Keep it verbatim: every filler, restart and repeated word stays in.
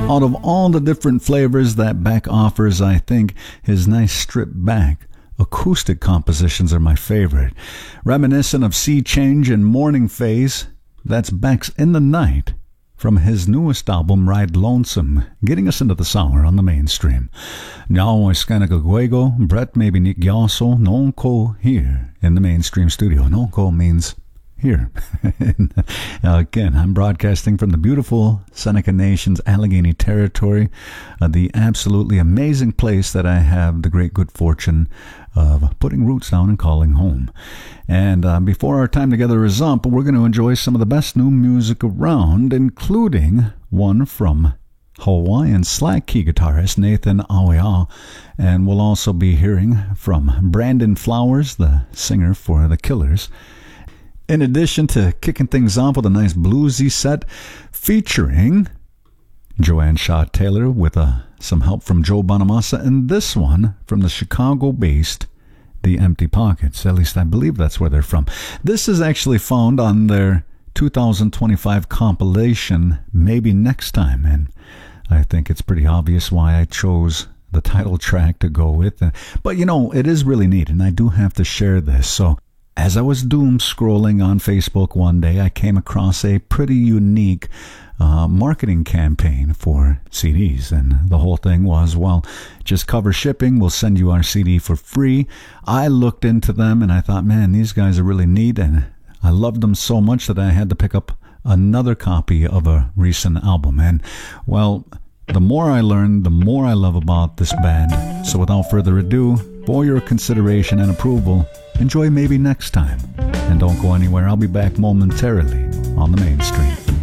Out of all the different flavors that Beck offers, I think his nice stripped back acoustic compositions are my favorite. Reminiscent of Sea Change and Morning Phase, that's Beck's In the Night from his newest album, Ride Lonesome, getting us into the summer on the mainstream. Now, Escanagaguego, Brett maybe Nick Yasso, Nonko here in the mainstream studio. Nonko means here. Again, I'm broadcasting from the beautiful Seneca Nation's Allegheny Territory, uh, the absolutely amazing place that I have the great good fortune of putting roots down and calling home. And uh, before our time together is up, we're going to enjoy some of the best new music around, including one from Hawaiian slack key guitarist Nathan Awea, and we'll also be hearing from Brandon Flowers, the singer for The Killers. In addition to kicking things off with a nice bluesy set featuring Joanne Shaw Taylor with uh, some help from Joe Bonamassa, and this one from the Chicago-based The Empty Pockets. At least I believe that's where they're from. This is actually found on their two thousand twenty-five compilation, Maybe Next Time, and I think it's pretty obvious why I chose the title track to go with. But, you know, it is really neat, and I do have to share this. So, as I was doom scrolling on Facebook one day, I came across a pretty unique uh, marketing campaign for C Ds. And the whole thing was, well, just cover shipping. We'll send you our C D for free. I looked into them and I thought, man, these guys are really neat. And I loved them so much that I had to pick up another copy of a recent album. And, well, the more I learn, the more I love about this band. So without further ado, for your consideration and approval, enjoy Maybe Next Time. And don't go anywhere. I'll be back momentarily on the mainstream.